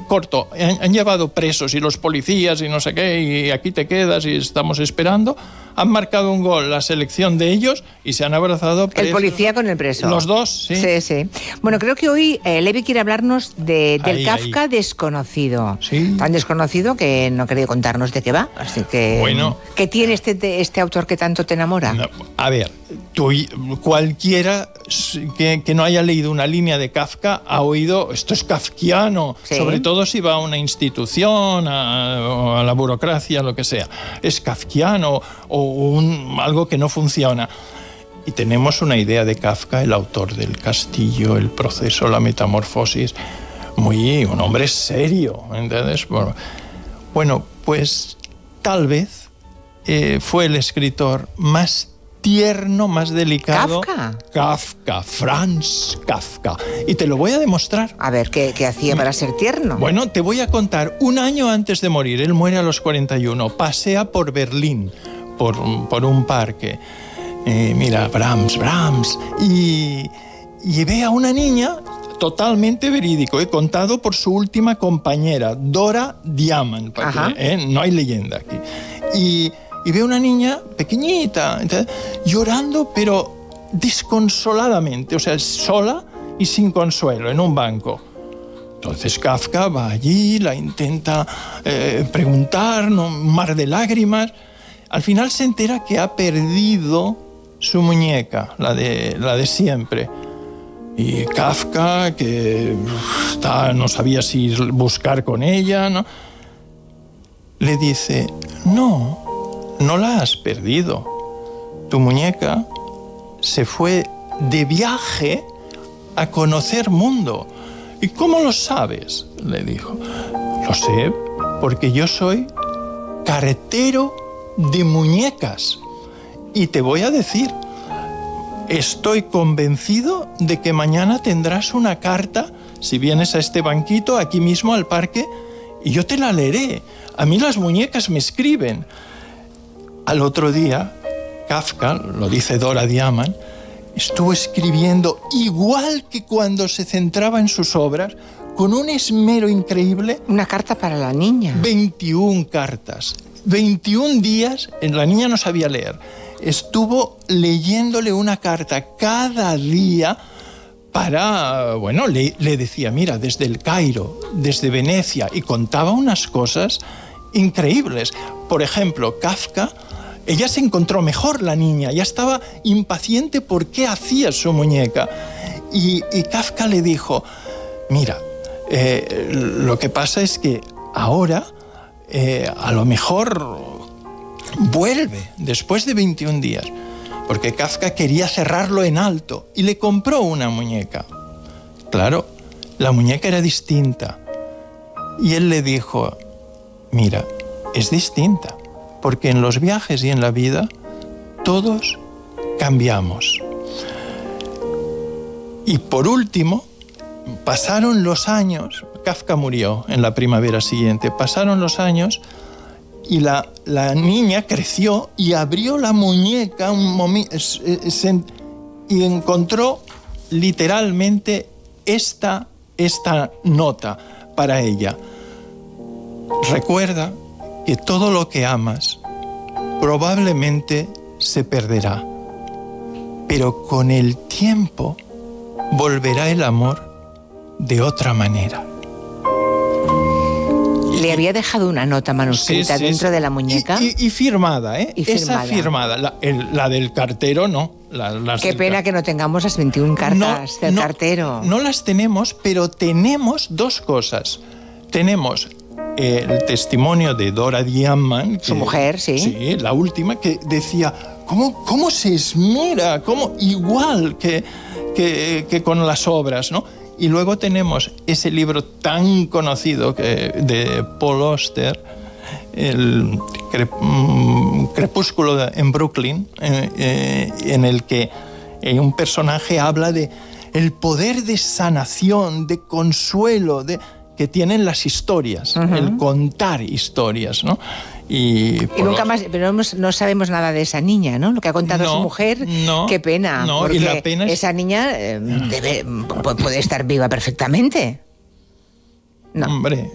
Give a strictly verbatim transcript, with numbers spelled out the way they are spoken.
corto, han, han llevado presos y los policías y no sé qué, y aquí te quedas y estamos esperando. Han marcado un gol la selección de ellos y se han abrazado presos. El policía con el preso. Los dos, sí. Sí, sí. Bueno, creo que hoy eh, Levi quiere hablarnos de, del ahí, Kafka ahí. desconocido. Sí. Tan desconocido que no ha querido contarnos de qué va. Así que, Bueno. ¿qué tiene este, este autor que tanto te enamora? No, a ver, tú, cualquiera que, que no haya leído una línea de Kafka ha oído, esto es kafkiano, Sí. sobre todo si va a una institución, a, a la burocracia, lo que sea. Es kafkiano o un, algo que no funciona. Y tenemos una idea de Kafka, el autor del Castillo, el proceso, la metamorfosis, muy un hombre serio, ¿entiendes? Bueno, bueno pues tal vez eh, fue el escritor más tierno, más delicado. ¿Kafka? Kafka, Franz Kafka. Y te lo voy a demostrar. A ver, ¿qué, qué hacía para ser tierno? Bueno, te voy a contar. Un año antes de morir, él muere a los cuarenta y uno, pasea por Berlín, por, por un parque. Eh, mira, Brahms, Brahms. Y, y ve a una niña, totalmente verídico, eh, contado por su última compañera, Dora Diamant. Porque, eh, no hay leyenda aquí. Y... Y ve una niña pequeñita, llorando, pero desconsoladamente, o sea, sola y sin consuelo, en un banco. Entonces Kafka va allí, la intenta eh, preguntar, ¿no? Un mar de lágrimas. Al final se entera que ha perdido su muñeca, la de, la de siempre. Y Kafka, que está, no sabía si buscar con ella, ¿no? Le dice, no... No la has perdido. Tu muñeca se fue de viaje a conocer mundo. ¿Y cómo lo sabes?, le dijo. Lo sé porque yo soy cartero de muñecas. Y te voy a decir, estoy convencido de que mañana tendrás una carta, si vienes a este banquito, aquí mismo al parque, y yo te la leeré. A mí las muñecas me escriben. Al otro día, Kafka, lo dice Dora Diamant, estuvo escribiendo igual que cuando se centraba en sus obras, con un esmero increíble. Una carta para la niña. veintiuna cartas. veintiún días, la niña no sabía leer. Estuvo leyéndole una carta cada día para, bueno, le, le decía, mira, desde el Cairo, desde Venecia, y contaba unas cosas increíbles. Por ejemplo, Kafka, ella se encontró mejor, la niña, ya estaba impaciente por qué hacía su muñeca. Y, y Kafka le dijo, mira, eh, lo que pasa es que ahora eh, a lo mejor vuelve después de veintiún días, porque Kafka quería cerrarlo en alto y le compró una muñeca. Claro, la muñeca era distinta. Y él le dijo, mira, es distinta, porque en los viajes y en la vida todos cambiamos. Y por último, pasaron los años, Kafka murió en la primavera siguiente, pasaron los años y la, la niña creció y abrió la muñeca un momi- se, y encontró literalmente esta, esta nota para ella. Recuerda que todo lo que amas probablemente se perderá, pero con el tiempo volverá el amor de otra manera. Le había dejado una nota manuscrita sí, sí, dentro sí. de la muñeca. Y, y, y firmada, ¿eh? Y firmada. Esa firmada. La, el, la del cartero no. La, las Qué del pena car- que no tengamos las veintiuna cartas no, del no, cartero. No las tenemos, pero tenemos dos cosas. Tenemos el testimonio de Dora Diamant, que, su mujer, sí. Sí, la última, que decía, ¿cómo, cómo se esmera? ¿Cómo? Igual que, que, que con las obras, ¿no? Y luego tenemos ese libro tan conocido que, de Paul Auster, el Crepúsculo en Brooklyn, eh, eh, en el que eh, un personaje habla de el poder de sanación, de consuelo, de que tienen las historias, uh-huh. el contar historias, ¿no? Y, y nunca los... más, pero no, no sabemos nada de esa niña, ¿no? Lo que ha contado no, su mujer, no, qué pena, no, porque y la pena es... esa niña eh, debe, puede estar viva perfectamente. No. Hombre,